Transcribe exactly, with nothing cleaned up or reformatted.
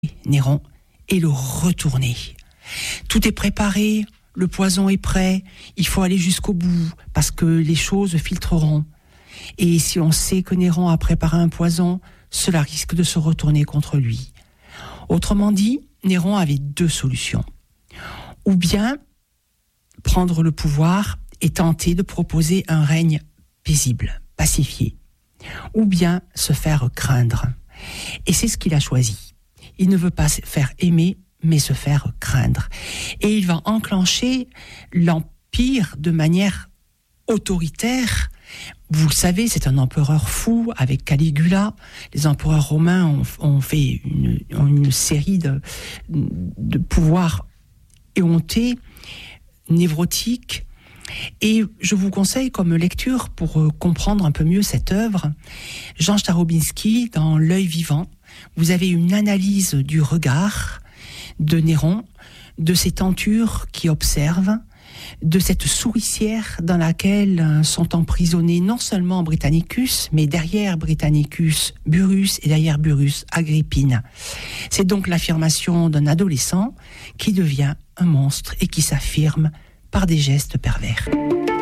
Néron et le retourner. Tout est préparé, le poison est prêt, il faut aller jusqu'au bout parce que les choses filtreront. Et si on sait que Néron a préparé un poison, cela risque de se retourner contre lui. Autrement dit, Néron avait deux solutions. Ou bien prendre le pouvoir et tenter de proposer un règne paisible, pacifié. Ou bien se faire craindre. Et c'est ce qu'il a choisi. Il ne veut pas se faire aimer, mais se faire craindre. Et il va enclencher l'empire de manière autoritaire. Vous le savez, c'est un empereur fou avec Caligula. Les empereurs romains ont, ont fait une, ont une série de, de pouvoirs éhontés, névrotiques. Et je vous conseille comme lecture, pour comprendre un peu mieux cette œuvre, Jean Starobinski, dans L'œil vivant, vous avez une analyse du regard de Néron, de ses tentures qui observent, de cette souricière dans laquelle sont emprisonnés non seulement Britannicus, mais derrière Britannicus, Burrus, et derrière Burrus, Agrippine. C'est donc l'affirmation d'un adolescent qui devient un monstre et qui s'affirme par des gestes pervers.